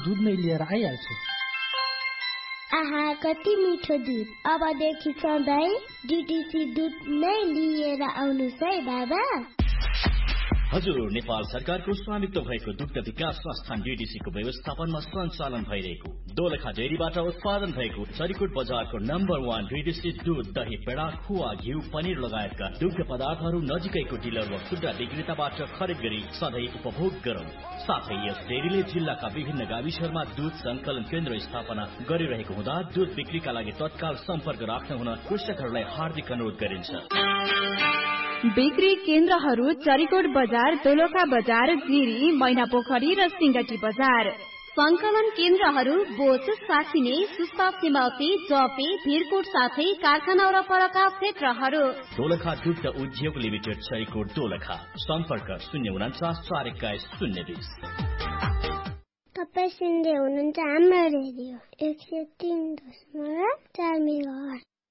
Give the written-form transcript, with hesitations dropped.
दुध नै लिएर आइहाल्छु। आहा कति मिठो दुध। अबदेखि सधैँ डिटिसी दुध नै लिएर आउनुस् है बाबा। हजुर, नेपाल सरकारको स्वामित्व भएको दुग्ध विकास संस्थान डिटिसीको व्यवस्थापनमा सञ्चालन भइरहेको दोलखा डेरीबाट उत्पादन भएको चरिकोट बजारको नम्बर 1 डिटिसी दुध, दही, पेडा, खुवा, घिउ, पनिर लगायतका दुग्ध पदार्थहरू नजिकैको डिलर वा खुद्रा विक्रेताबाट खरिद गरी सधैँ उपभोग गरौँ। साथै यस डेरीले जिल्लाका विभिन्न गाविसहरूमा दुध संकलन केन्द्र स्थापना गरिरहेको हुँदा दुध बिक्रीका लागि तत्काल सम्पर्क राख्न हुन कृषकहरूलाई हार्दिक अनुरोध गरिन्छ। बिक्री केन्द्रहरू चरिकोट बजार, दोलखा बजार, गिरी, मैनापोखरी र सिंगटी बजार। संकलन केन्द्रहरू बोच, सासिने, सुस्ता, सिमाउती, जपे, भिरकोट साथै कारखाना वरपरका क्षेत्रहरू। दोलखा दुग्ध उद्योग लिमिटेड, चरिकोट, दोलखा। सम्पर्क 049 421 020। तपाईँ सुन्दै हुनुहुन्छ हाम्रो रेडियो 103.4 मेगाहर्ज।